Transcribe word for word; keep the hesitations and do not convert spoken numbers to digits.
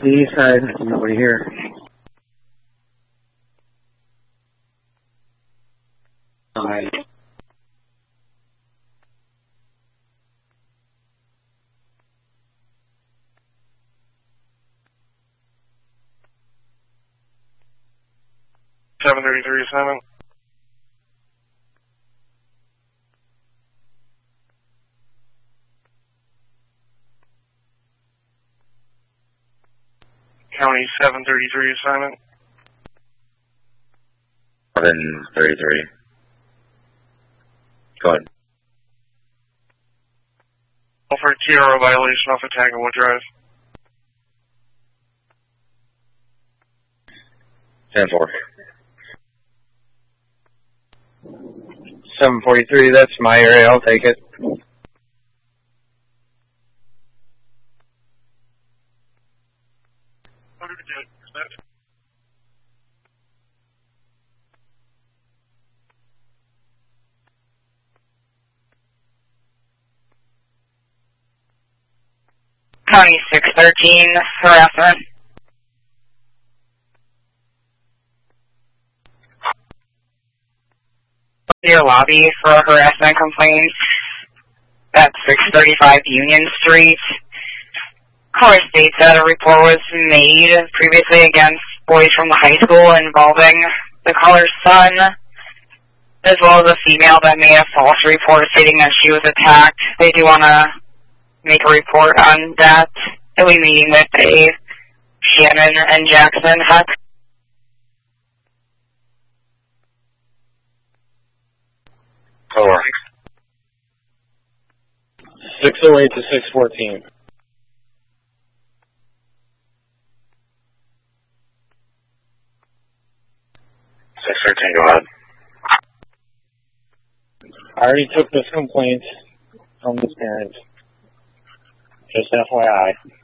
The east side, nobody here. Alright. seven thirty-three assignment. County seven thirty-three assignment. seven thirty-three. Go ahead. For T R O violation off of Tanglewood Drive. ten four. seven forty-three, that's my area, I'll take it. County six thirteen, harassment. Your lobby for a harassment complaint at six thirty-five Union Street. Caller states that a report was made previously against boys from the high school involving the caller's son, as well as a female that made a false report stating that she was attacked. They do want to make a report on that. They'll be meeting with a Shannon and Jackson Huck. Four. six oh eight to six fourteen. six thirteen, go ahead. I already took this complaint from this parent. Just F Y I.